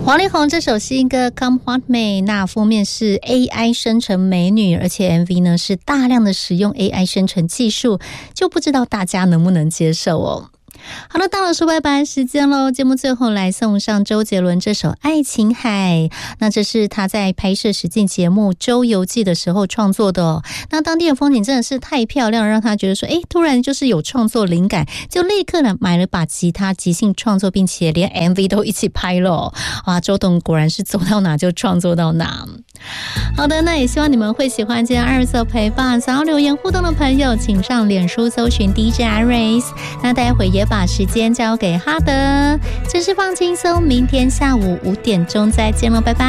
王力宏这首新歌 Come What May， 那封面是 AI 生成美女，而且 MV 呢是大量的使用 AI 生成技术，就不知道大家能不能接受哦。好了，到了说拜拜时间咯，节目最后来送上周杰伦这首《爱琴海》，那这是他在拍摄实境节目《周游记》的时候创作的哦。那当地的风景真的是太漂亮，让他觉得说突然就是有创作灵感，就立刻呢买了把吉他即兴创作，并且连 MV 都一起拍了哦。哇，周董果然是走到哪就创作到哪。好的，那也希望你们会喜欢今天20色陪伴。想要留言互动的朋友，请上脸书搜寻 DJ Iris。那待会也把时间交给哈德，这是放轻松，明天下午5点钟再见了，拜拜。